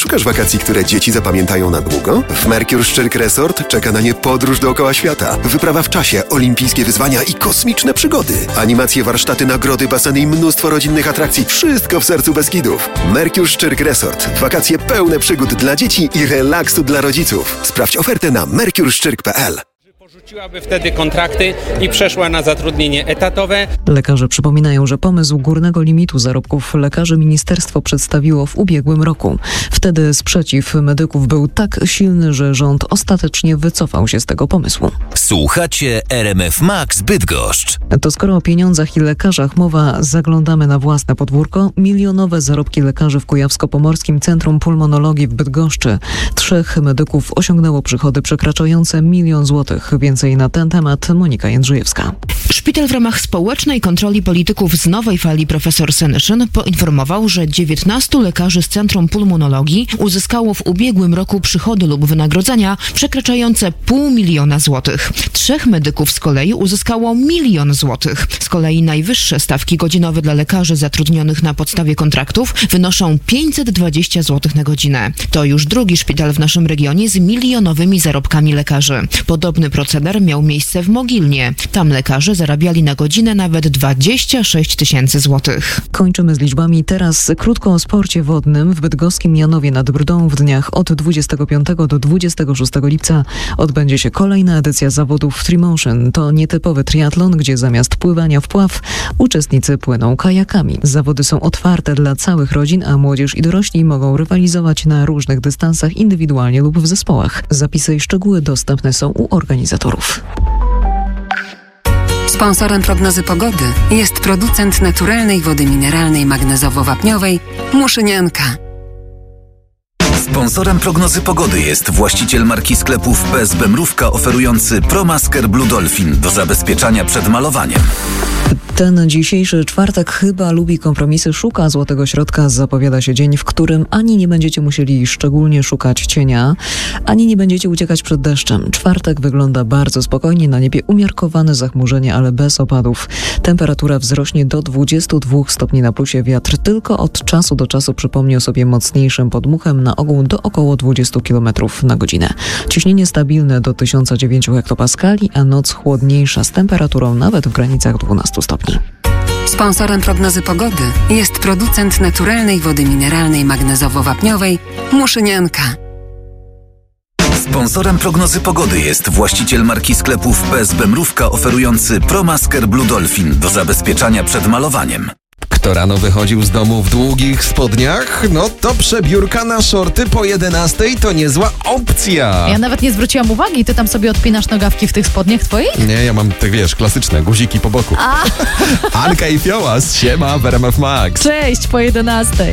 Szukasz wakacji, które dzieci zapamiętają na długo? W Mercure Szczyrk Resort czeka na nie podróż dookoła świata, wyprawa w czasie, olimpijskie wyzwania i kosmiczne przygody. Animacje, warsztaty, nagrody, baseny i mnóstwo rodzinnych atrakcji. Wszystko w sercu Beskidów. Mercure Szczyrk Resort. Wakacje pełne przygód dla dzieci i relaksu dla rodziców. Sprawdź ofertę na mercureszczyrk.pl. Porzuciłaby wtedy kontrakty i przeszła na zatrudnienie etatowe. Lekarze przypominają, że pomysł górnego limitu zarobków lekarzy ministerstwo przedstawiło w ubiegłym roku. Wtedy sprzeciw medyków był tak silny, że rząd ostatecznie wycofał się z tego pomysłu. Słuchacie RMF Max Bydgoszcz. To skoro o pieniądzach i lekarzach mowa, zaglądamy na własne podwórko. Milionowe zarobki lekarzy w Kujawsko-Pomorskim Centrum Pulmonologii w Bydgoszczy. 3 medyków osiągnęło przychody przekraczające 1 000 000 złotych. Więcej na ten temat Monika Jędrzejewska. Szpital w ramach społecznej kontroli polityków z Nowej Fali profesor Senyszyn poinformował, że 19 lekarzy z Centrum Pulmonologii uzyskało w ubiegłym roku przychody lub wynagrodzenia przekraczające 500 000 złotych. 3 medyków z kolei uzyskało 1 000 000 złotych. Z kolei najwyższe stawki godzinowe dla lekarzy zatrudnionych na podstawie kontraktów wynoszą 520 zł na godzinę. To już drugi szpital w naszym regionie z milionowymi zarobkami lekarzy. Podobny proceder miał miejsce w Mogilnie. Tam lekarze zarabiali na godzinę nawet 26 000 złotych. Kończymy z liczbami. Teraz krótko o sporcie wodnym. W bydgoskim Janowie nad Brdą w dniach od 25 do 26 lipca odbędzie się kolejna edycja zawodów Trimotion. To nietypowy triatlon, gdzie zamiast pływania w pław uczestnicy płyną kajakami. Zawody są otwarte dla całych rodzin, a młodzież i dorośli mogą rywalizować na różnych dystansach indywidualnie lub w zespołach. Zapisy i szczegóły dostępne są u organizatorów. Sponsorem prognozy pogody jest producent naturalnej wody mineralnej magnezowo-wapniowej Muszynianka. Sponsorem prognozy pogody jest właściciel marki sklepów PSB Mrówka oferujący ProMasker Blue Dolphin do zabezpieczania przed malowaniem. Ten dzisiejszy czwartek chyba lubi kompromisy, szuka złotego środka. Zapowiada się dzień, w którym ani nie będziecie musieli szczególnie szukać cienia, ani nie będziecie uciekać przed deszczem. Czwartek wygląda bardzo spokojnie, na niebie umiarkowane zachmurzenie, ale bez opadów. Temperatura wzrośnie do 22 stopni na plusie. Wiatr tylko od czasu do czasu przypomni o sobie mocniejszym podmuchem, na ogół do około 20 km na godzinę. Ciśnienie stabilne do 1009 hektopaskali, a noc chłodniejsza z temperaturą nawet w granicach 12 stopni. Sponsorem prognozy pogody jest producent naturalnej wody mineralnej magnezowo-wapniowej Muszynianka. Sponsorem prognozy pogody jest właściciel marki sklepów PSB Mrówka oferujący ProMasker Blue Dolphin do zabezpieczania przed malowaniem. Kto rano wychodził z domu w długich spodniach, no to przebiórka na shorty po 11 to niezła opcja. Ja nawet nie zwróciłam uwagi, ty tam sobie odpinasz nogawki w tych spodniach twoich? Nie, ja mam, tak wiesz, klasyczne guziki po boku. Anka i Fiołas, siema w RMF Max. Cześć, po 11.